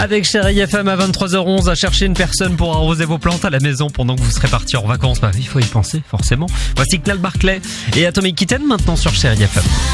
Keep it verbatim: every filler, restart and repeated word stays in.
Avec Chérie F M à vingt-trois heures onze, à chercher une personne pour arroser vos plantes à la maison pendant que vous serez partis en vacances. Bah, il faut y penser, forcément. Voici Gnarls Barclay et Atomic Kitten maintenant sur Chérie F M.